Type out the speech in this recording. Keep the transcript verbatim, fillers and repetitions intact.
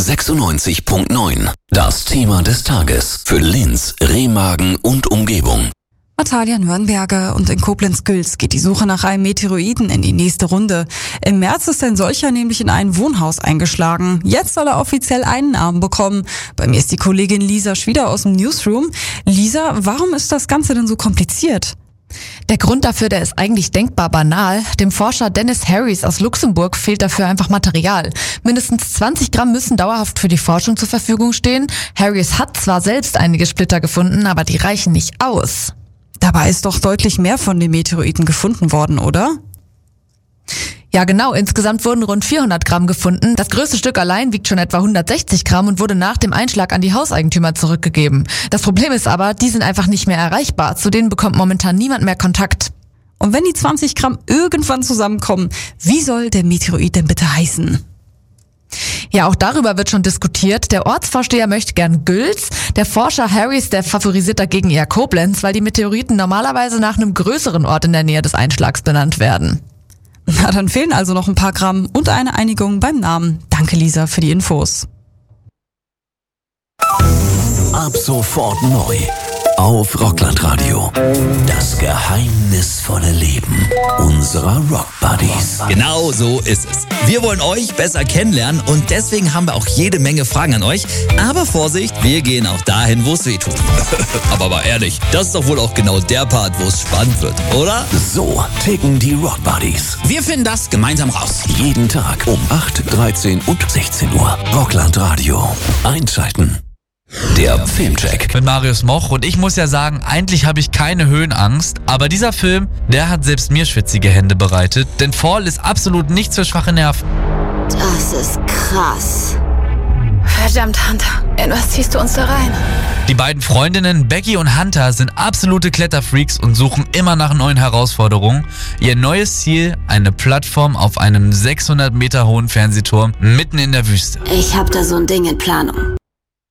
sechsundneunzig Komma neun. Das Thema des Tages für Linz, Remagen und Umgebung. Natalia Nürnberger und in Koblenz-Gülz geht die Suche nach einem Meteoroiden in die nächste Runde. Im März ist ein solcher nämlich in ein Wohnhaus eingeschlagen. Jetzt soll er offiziell einen Namen bekommen. Bei mir ist die Kollegin Lisa Schwieder aus dem Newsroom. Lisa, warum ist das Ganze denn so kompliziert? Der Grund dafür, der ist eigentlich denkbar banal. Dem Forscher Dennis Harris aus Luxemburg fehlt dafür einfach Material. Mindestens zwanzig Gramm müssen dauerhaft für die Forschung zur Verfügung stehen. Harris hat zwar selbst einige Splitter gefunden, aber die reichen nicht aus. Dabei ist doch deutlich mehr von den Meteoroiden gefunden worden, oder? Ja genau, insgesamt wurden rund vierhundert Gramm gefunden. Das größte Stück allein wiegt schon etwa hundertsechzig Gramm und wurde nach dem Einschlag an die Hauseigentümer zurückgegeben. Das Problem ist aber, die sind einfach nicht mehr erreichbar. Zu denen bekommt momentan niemand mehr Kontakt. Und wenn die zwanzig Gramm irgendwann zusammenkommen, wie soll der Meteoroid denn bitte heißen? Ja, auch darüber wird schon diskutiert. Der Ortsvorsteher möchte gern Gülz. Der Forscher Harris, der favorisiert dagegen eher Koblenz, weil die Meteoriten normalerweise nach einem größeren Ort in der Nähe des Einschlags benannt werden. Na, dann fehlen also noch ein paar Gramm und eine Einigung beim Namen. Danke, Lisa, für die Infos. Ab sofort neu auf Rockland-Radio. Das geheimnisvolle Leben unserer Rock-Buddies. Genau so ist es. Wir wollen euch besser kennenlernen und deswegen haben wir auch jede Menge Fragen an euch. Aber Vorsicht, wir gehen auch dahin, wo es weh tut. Aber mal ehrlich, das ist doch wohl auch genau der Part, wo es spannend wird, oder? So ticken die Rock-Buddies. Wir finden das gemeinsam raus. Jeden Tag um acht, dreizehn und sechzehn Uhr. Rockland-Radio. Einschalten. Der Filmcheck mit Marius Moch, und ich muss ja sagen, eigentlich habe ich keine Höhenangst, aber dieser Film, der hat selbst mir schwitzige Hände bereitet, denn Fall ist absolut nichts für schwache Nerven. Das ist krass. Verdammt, Hunter, in was ziehst du uns da rein? Die beiden Freundinnen Becky und Hunter sind absolute Kletterfreaks und suchen immer nach neuen Herausforderungen. Ihr neues Ziel, eine Plattform auf einem sechshundert Meter hohen Fernsehturm mitten in der Wüste. Ich hab da so ein Ding in Planung.